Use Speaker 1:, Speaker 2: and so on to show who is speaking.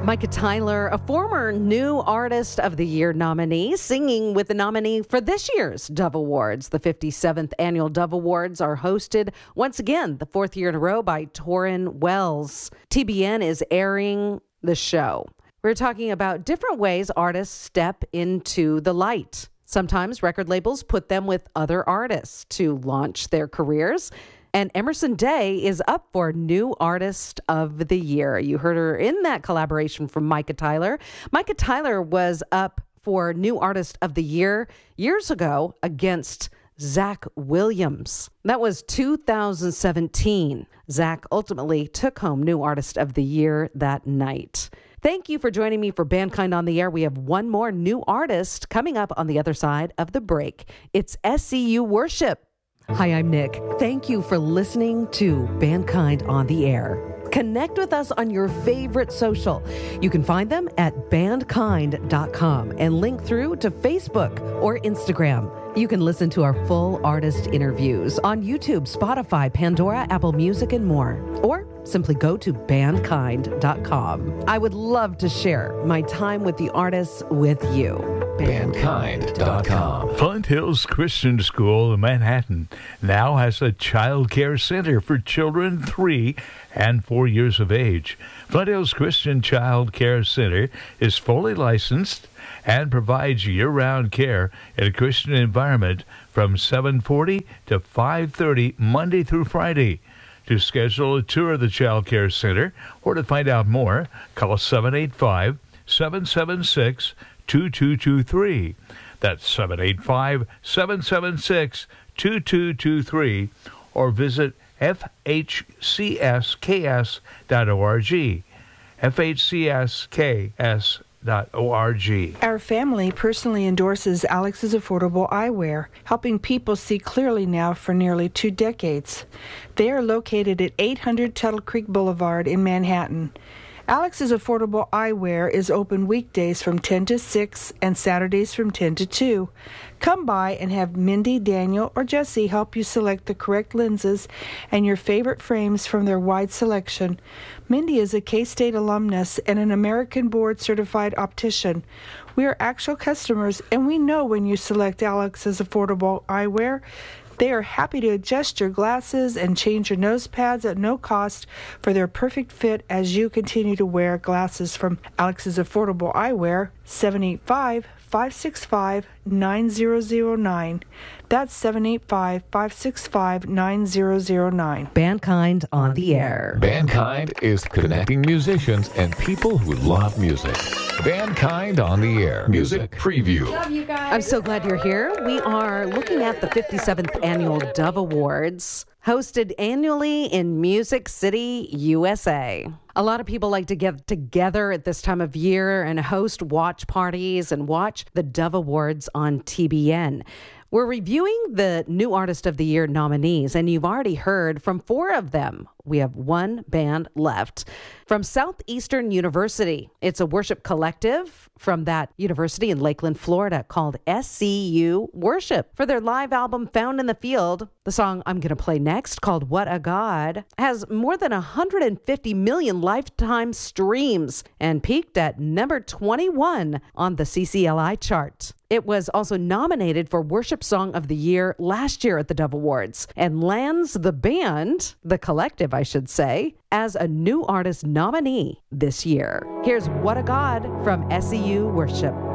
Speaker 1: Micah Tyler, a former New Artist of the Year nominee, singing with the nominee for this year's Dove Awards. The 57th Annual Dove Awards are hosted once again, the fourth year in a row, by Tauren Wells. TBN is airing the show. We're talking about different ways artists step into the light. Sometimes record labels put them with other artists to launch their careers. And Emerson Day is up for New Artist of the Year. You heard her in that collaboration from Micah Tyler. Micah Tyler was up for New Artist of the Year years ago against Zach Williams. That was 2017. Zach ultimately took home New Artist of the Year that night. Thank you for joining me for Bandkind on the Air. We have one more new artist coming up on the other side of the break. It's SCU Worship. Hi, I'm Nick. Thank you for listening to Bandkind on the Air. Connect with us on your favorite social. You can find them at bandkind.com and link through to Facebook or Instagram. You can listen to our full artist interviews on YouTube, Spotify, Pandora, Apple Music, and more. Or simply go to bandkind.com. I would love to share my time with the artists with you.
Speaker 2: Bandkind.com. Flint Hills Christian School in Manhattan now has a child care center for children 3 and 4 years of age. Flint Hills Christian Child Care Center is fully licensed and provides year-round care in a Christian environment from 7:40 to 5:30 Monday through Friday. To schedule a tour of the Child Care Center or to find out more, call 785-776-2223. That's 785-776-2223, or visit fhcsks.org. fhcsks.org.
Speaker 3: Our family personally endorses Alex's Affordable Eyewear, helping people see clearly now for nearly 2 decades. They are located at 800 Tuttle Creek Boulevard in Manhattan. Alex's Affordable Eyewear is open weekdays from 10 to 6 and Saturdays from 10 to 2. Come by and have Mindy, Daniel, or Jesse help you select the correct lenses and your favorite frames from their wide selection. Mindy is a K-State alumnus and an American Board certified optician. We are actual customers, and we know when you select Alex's Affordable Eyewear, they are happy to adjust your glasses and change your nose pads at no cost for their perfect fit as you continue to wear glasses from Alex's Affordable Eyewear, 785-565-9009. That's 785-565-9009.
Speaker 1: Bandkind on the Air.
Speaker 4: Bandkind is connecting musicians and people who love music. Bandkind on the Air. Music Preview.
Speaker 1: Love you guys. I'm so glad you're here. We are looking at the 57th Annual Dove Awards, hosted annually in Music City, USA. A lot of people like to get together at this time of year and host watch parties and watch the Dove Awards on TBN. We're reviewing the New Artist of the Year nominees, and you've already heard from 4 of them. We have one band left. From Southeastern University, it's a worship collective from that university in Lakeland, Florida, called SCU Worship. For their live album, Found in the Field, the song I'm going to play next, called What a God, has more than 150 million lifetime streams and peaked at number 21 on the CCLI chart. It was also nominated for Worship Song of the Year last year at the Dove Awards and lands the band, the collective, I should say, as a New Artist nominee this year. Here's What a God from SCU Worship.